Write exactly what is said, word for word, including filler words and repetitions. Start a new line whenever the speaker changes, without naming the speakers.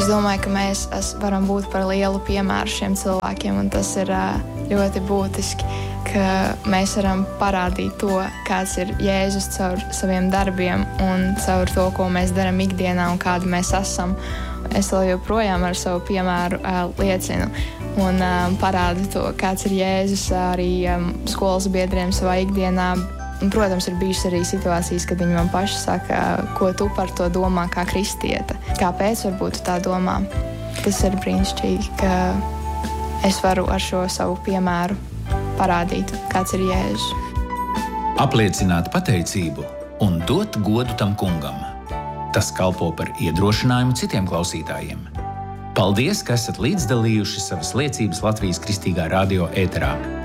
Es domāju, ka mēs es, varam būt par lielu piemēru šiem cilvēkiem, un tas ir uh, ļoti būtiski, ka mēs varam parādīt to, kāds ir Jēzus caur saviem darbiem un caur to, ko mēs darām ikdienā un kādi mēs esam. Es vēl joprojām ar savu piemēru uh, liecinu un uh, parādu to, kāds ir Jēzus arī um, skolas biedriem savā ikdienā. Un, protams, ir bijušas arī situācijas, kad viņi man paši saka, ko tu par to domā kā kristiete. Kāpēc varbūt tu tā domā? Tas ir brīnišķīgi, ka es varu ar šo savu piemēru parādīt, kāds ir Jēzus.
Apliecināt pateicību un dot godu tam kungam. Tas kalpo par iedrošinājumu citiem klausītājiem. Paldies, ka esat līdzdalījuši savas liecības Latvijas Kristīgā radio ēterā.